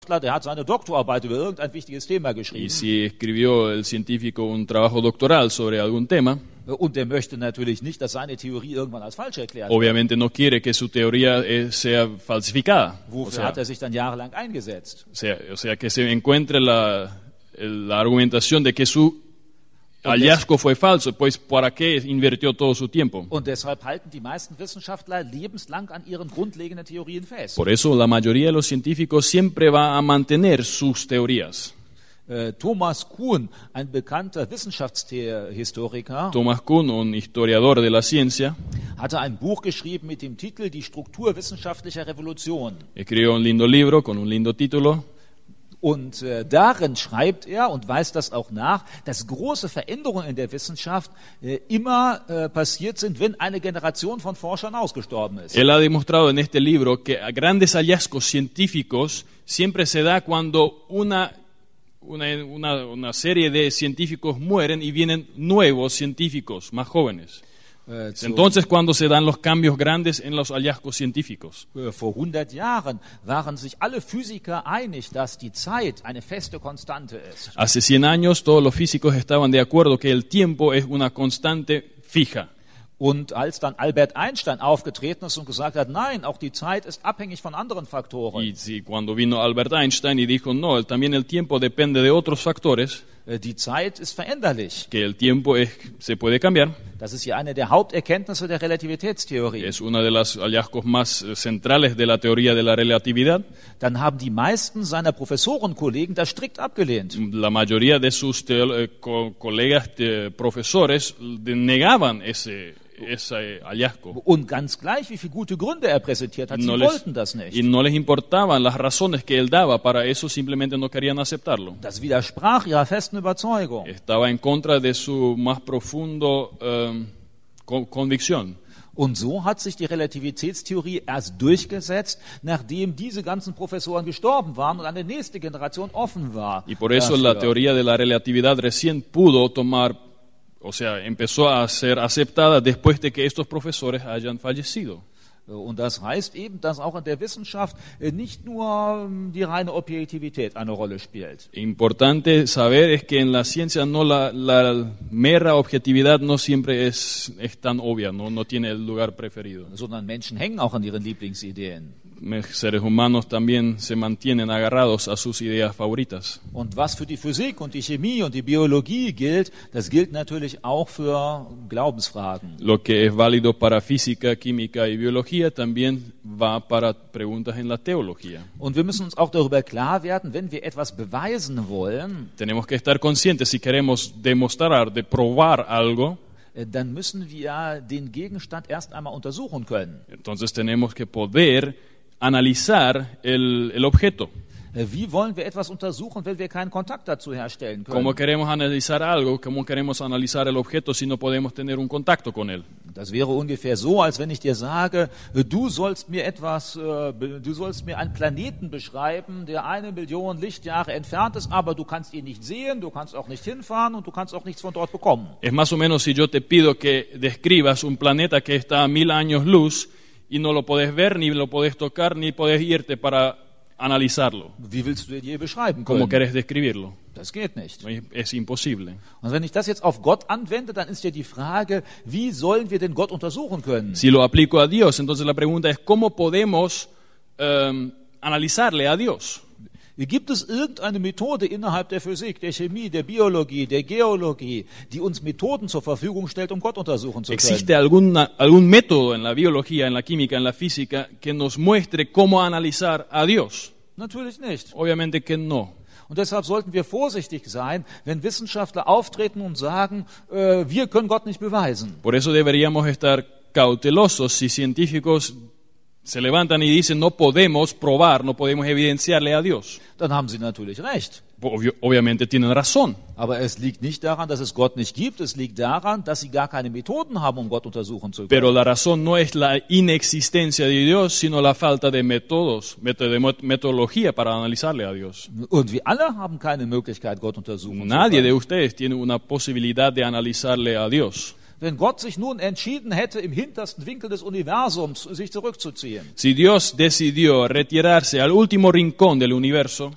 Wissenschaftler, der hat seine Doktorarbeit über irgendein wichtiges Thema Y geschrieben. si escribió el científico un trabajo doctoral sobre algún tema, Und der möchte natürlich nicht, dass seine Theorie irgendwann als falsch erklärt wird. obviamente no quiere que su teoría sea falsificada. Wofür hat sich dann jahrelang eingesetzt? O sea, que se encuentre la argumentación de que su hallazgo fue falso, pues ¿para qué invirtió todo su tiempo? Und deshalb halten die meisten Wissenschaftler lebenslang an ihren grundlegenden Theorien fest. Por eso la mayoría de los científicos siempre va a mantener sus teorías. Thomas Kuhn, ein bekannter Wissenschaftshistoriker, Thomas Kuhn, un historiador de la ciencia, hatte ein Buch geschrieben mit dem Titel Die Struktur wissenschaftlicher Revolution. escribió un lindo libro con un lindo título. Und darin schreibt er und weist das auch nach, dass große Veränderungen in der Wissenschaft immer passiert sind, wenn eine Generation von Forschern ausgestorben ist. Él ha demostrado en este libro que grandes hallazgos científicos siempre se da cuando una serie de científicos mueren y vienen nuevos científicos más jóvenes. Entonces, cuando se dan los cambios grandes en los hallazgos científicos. Vor 100 Jahren waren sich alle Physiker einig, dass die Zeit eine feste Konstante ist. Hace 100 años todos los físicos estaban de acuerdo que el tiempo es una constante fija. Und als dann Albert Einstein aufgetreten ist und gesagt hat, nein, auch die Zeit ist abhängig von anderen Faktoren. Y cuando vino Albert Einstein y dijo, no, también el tiempo depende de otros factores, Die Zeit ist veränderlich. que el tiempo se puede cambiar, Das ist ja eine der Haupterkenntnisse der Relativitätstheorie. es uno de los hallazgos más centrales de la teoría de la relatividad. Dann haben die meisten seiner Professorenkollegen das strikt abgelehnt. La mayoría de sus colegas profesores negaban ese hallazgo. Und ganz gleich, wie viele gute Gründe er präsentiert hat, sie wollten das Y nicht. no les importaban las razones que él daba para eso, simplemente no querían aceptarlo. Das widersprach ihrer festen Überzeugung. Estaba en contra de su más profundo convicción. Und so hat sich die Relativitätstheorie erst durchgesetzt, nachdem diese ganzen Professoren gestorben waren und eine nächste Generation offen war. Y por eso la dafür. teoría de la relatividad recién pudo empezó a ser aceptada después de que estos profesores hayan fallecido. Und das heißt eben, dass auch in der Wissenschaft nicht nur die reine Objektivität eine Rolle spielt, Importante saber es que en la ciencia no la mera objetividad no siempre es tan obvia, no tiene el lugar preferido. sondern Menschen hängen auch an ihren Lieblingsideen. Seres humanos también se mantienen agarrados a sus ideas favoritas. Und was für die Physik und die Chemie und die Biologie gilt, das gilt natürlich auch für Glaubensfragen. Lo que es válido para física, química y biología también va para preguntas en la teología. Und wir müssen uns auch darüber klar werden, wenn wir etwas beweisen wollen, Tenemos que estar conscientes si queremos demostrar, de probar algo, dann müssen wir den Gegenstand erst einmal untersuchen können. entonces tenemos que poder analizar el objeto. Wie wollen wir etwas untersuchen, wenn wir keinen Kontakt dazu herstellen können? ¿Cómo queremos analizar algo? ¿Cómo queremos analizar el objeto si no podemos tener un contacto con él? Das wäre ungefähr so, als wenn ich dir sage, du sollst mir einen Planeten beschreiben, der 1 Million Lichtjahre entfernt ist, aber du kannst ihn nicht sehen, du kannst auch nicht hinfahren und du kannst auch nichts von dort bekommen. Es más o menos si yo te pido que describas un planeta que está a 1000 años luz y no lo podés ver, ni lo podés tocar, ni podés irte para analizarlo. Wie willst du den je beschreiben ¿Cómo können? querés describirlo? Das geht nicht. Es imposible. Und wenn ich das jetzt auf Gott anwende, dann ist ja die Frage, wie sollen wir denn Gott untersuchen können? Si lo aplico a Dios, entonces la pregunta es ¿cómo podemos analizarle a Dios? Gibt es irgendeine Methode innerhalb der Physik, der Chemie, der Biologie, der Geologie, die uns Methoden zur Verfügung stellt, um Gott untersuchen zu können? ¿Existe algún método en la biología, en la química, en la física que nos muestre cómo analizar a Dios? Natürlich nicht. Obviamente que no. Und deshalb sollten wir vorsichtig sein, wenn Wissenschaftler auftreten und sagen, wir können Gott nicht beweisen. Por eso deberíamos estar cautelosos si científicos se levantan y dicen no podemos probar, no podemos evidenciarle a Dios. Dann haben sie natürlich recht. Obviamente tienen razón. Aber es liegt nicht daran, dass es Gott nicht gibt, es liegt daran, dass sie gar keine Methoden haben, um Gott untersuchen zu können. Pero la razón no es la inexistencia de Dios, sino la falta de metodología para analizarle a Dios. Und wir alle haben keine Möglichkeit, Gott untersuchen zu Nadie de können. ustedes tiene una posibilidad de analizarle a Dios. Wenn Gott sich nun entschieden hätte, im hintersten Winkel des Universums sich zurückzuziehen, Si Dios decidió retirarse al último rincón del universo,